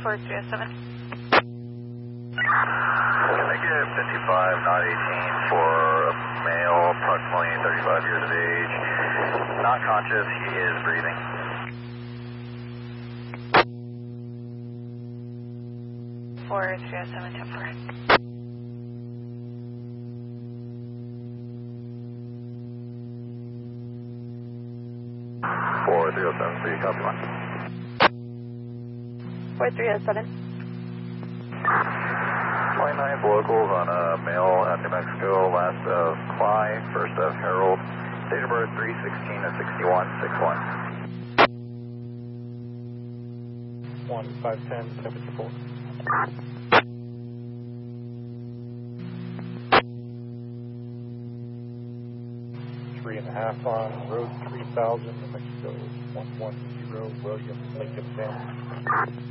4307. Negative 55, not 18 for a male, approximately 35 years of age. Not conscious, he is breathing. For 307, 10-4. For 307, so you copy one. 4307. 29 locals on a male at New Mexico, last of Clyde, first of Harold, date of birth 3/16 of 6161. 1510, temperature 4. Three and a half on Road 3000, New Mexico, 110, William Lincoln Family.